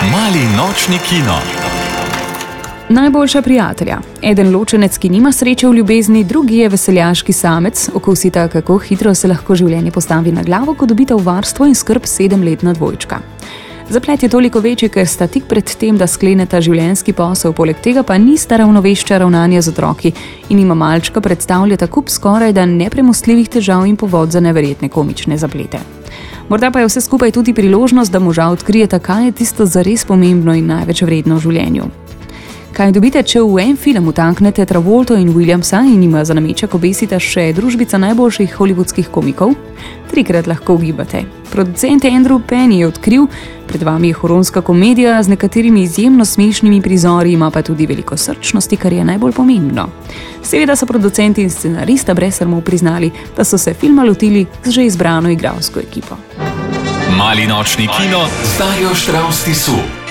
Mali nočni kino. Najboljša prijatelja. Eden ločenec, ki nima sreče v ljubezni, drugi je veseljaški samec. Okusita, kako hitro se lahko življenje postavi na glavo, ko dobita v varstvo in skrb 7-letna dvojčka. Zaplet je toliko večji, ker sta tik pred tem, da skleneta življenjski posel, poleg tega pa nista ravnovešča ravnanja z otroki in ima malčka predstavljata kup skoraj da nepremostljivih težav in povod za neverjetne komične zaplete. Morda pa je vse skupaj tudi priložnost, da moža odkrijeta, kaj je tisto zares pomembno in največ vredno v življenju. Kaj dobite, če v en film vtaknete Travolto in Williamsa in jima za nameček obesita še družbica najboljših hollywoodskih komikov? 3-krat lahko ugibate. Producent Andrew Penn je odkril, pred vami je huronska komedija z nekaterimi izjemno smešnimi prizori, ima pa tudi veliko srčnosti, kar je najbolj pomembno. Seveda so producenti in scenarista brez sramu priznali, da so se filma lotili z že izbrano igralsko ekipo. Mali nočni kino z Darjo Štravs Tisu.